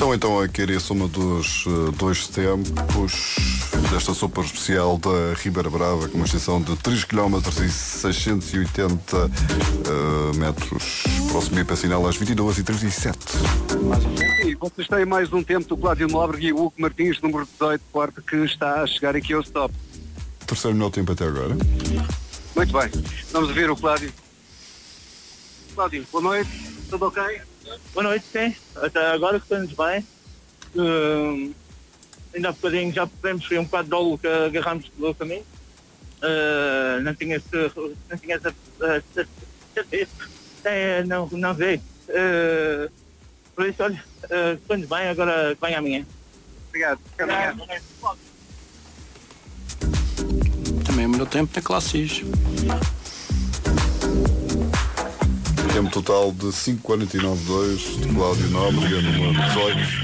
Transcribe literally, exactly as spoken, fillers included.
Estão então a querer a soma dos uh, dois tempos desta sopa especial da Ribeira Brava, com uma extensão de três quilómetros e seiscentos e oitenta uh, metros. Próximo I P sinal às vinte e duas e trinta e sete. E vocês têm mais um tempo do Cláudio Nóbrega e o Hugo Martins, número dezoito, quarto, que está a chegar aqui ao stop. Terceiro melhor tempo até agora. Muito bem. Vamos ver o Cláudio. Cláudio, boa noite. Tudo ok? Boa noite, sim. Até agora que estamos bem. Uh, ainda há bocadinho já podemos ver um bocado de óleo que agarramos pelo caminho. Uh, não tinha não tinha essa uh, não, não veio. Uh, por isso, olha, uh, estamos bem, agora vem amanhã. Obrigado. Obrigado. Também é o melhor tempo da classe X. Tempo total de cinco quarenta e nove dois de Cláudio Nóbrega, número dezoito.